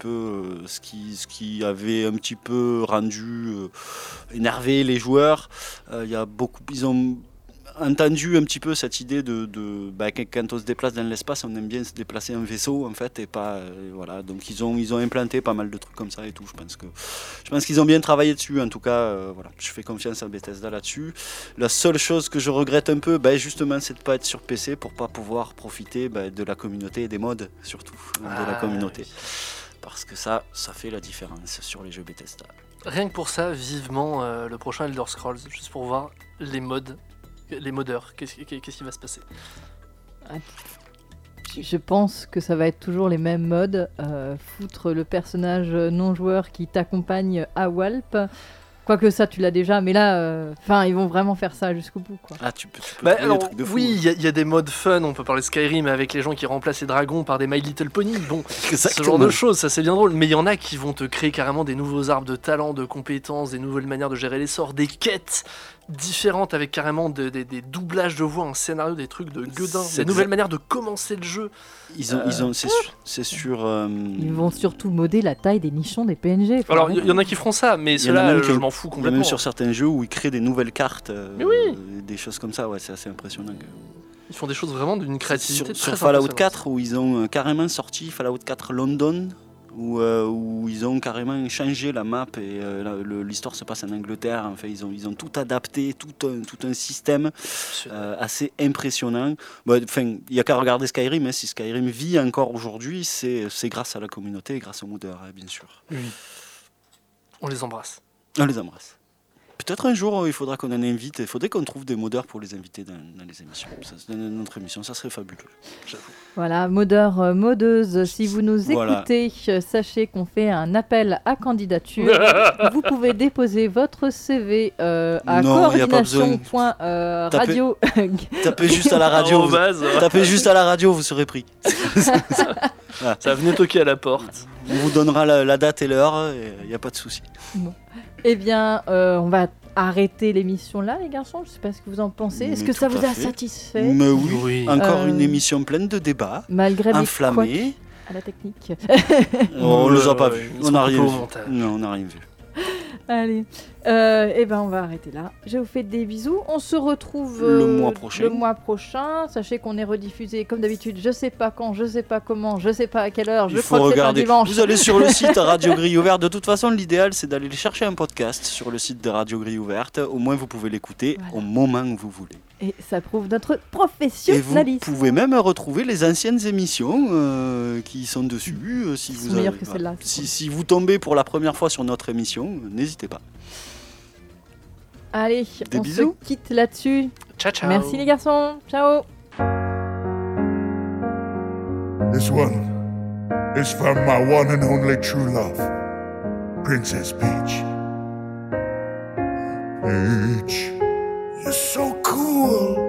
peu ce qui avait un petit peu rendu énervé les joueurs. Ils ont entendu un petit peu cette idée quand on se déplace dans l'espace, on aime bien se déplacer en vaisseau en fait et pas voilà. Donc ils ont implanté pas mal de trucs comme ça et tout. Je pense qu'ils ont bien travaillé dessus. En tout cas, voilà, je fais confiance à Bethesda là-dessus. La seule chose que je regrette un peu, justement, c'est de pas être sur PC pour pas pouvoir profiter de la communauté et des mods surtout de la communauté. Parce que ça fait la différence sur les jeux Bethesda. Rien que pour ça, vivement le prochain Elder Scrolls, juste pour voir les modeurs, qu'est-ce qui va se passer? Je pense que ça va être toujours les mêmes modes, foutre le personnage non-joueur qui t'accompagne à Walp. Quoique ça, tu l'as déjà, mais là, ils vont vraiment faire ça jusqu'au bout, quoi. Ah, tu peux trouver des trucs de fou. Oui, il y a des modes fun, on peut parler de Skyrim avec les gens qui remplacent les dragons par des My Little Pony, bon, ce genre de choses, ça c'est bien drôle, mais il y en a qui vont te créer carrément des nouveaux arbres de talent, de compétences, des nouvelles manières de gérer les sorts, des quêtes différentes avec carrément des doublages de voix, un scénario, des trucs de gueudin, des nouvelles manières de commencer le jeu. C'est sûr. Ils vont surtout modder la taille des nichons des PNG. Alors il y en a qui feront ça, mais ceux-là, je m'en fous complètement. Il y a même sur certains jeux où ils créent des nouvelles cartes, oui. des choses comme ça, ouais, c'est assez impressionnant. Ils font des choses vraiment d'une créativité sur Fallout 4 où ils ont carrément sorti Fallout 4 London. Où ils ont carrément changé la map et l'histoire se passe en Angleterre. Enfin, ils ont tout adapté, tout un système assez impressionnant. Il n'y a qu'à regarder Skyrim. Hein. Si Skyrim vit encore aujourd'hui, c'est grâce à la communauté et grâce aux modeurs, bien sûr. Oui. On les embrasse. On les embrasse. Peut-être un jour, il faudra qu'on en invite. Il faudrait qu'on trouve des modeurs pour les inviter dans les émissions. Dans notre émission, ça serait fabuleux. J'avoue. Voilà, modeurs, modeuses, si vous nous écoutez, sachez qu'on fait un appel à candidature. Vous pouvez déposer votre CV à coordination.radio. Tapez juste à la radio. Tapez juste à la radio, vous serez pris. Ça venait toquer à la porte. On vous donnera la date et l'heure, il n'y a pas de souci. Bon. Eh bien, on va arrêter l'émission là, les garçons. Je ne sais pas ce que vous en pensez. Est-ce que ça vous a satisfait? Mais oui. Encore une émission pleine de débats, malgré enflammés. À la technique. On ne les a pas vus. On n'a rien vu. Non, on n'a rien vu. Allez, on va arrêter là. Je vous fais des bisous. On se retrouve le mois prochain. Sachez qu'on est rediffusé comme d'habitude. Je sais pas quand, je sais pas comment, je sais pas à quelle heure. Il faut regarder. Vous allez sur le site Radio Grille Ouverte. De toute façon, l'idéal c'est d'aller chercher un podcast sur le site de Radio Grille Ouverte. Au moins, vous pouvez l'écouter au moment où vous voulez. Et ça prouve notre professionnalisme. Et vous pouvez même retrouver les anciennes émissions qui sont dessus. Si vous tombez pour la première fois sur notre émission, n'hésitez pas. Allez, on se quitte là-dessus. Ciao, ciao. Merci les garçons. Ciao. This one is from my one and only true love, Princess Peach. Peach, you're so cool.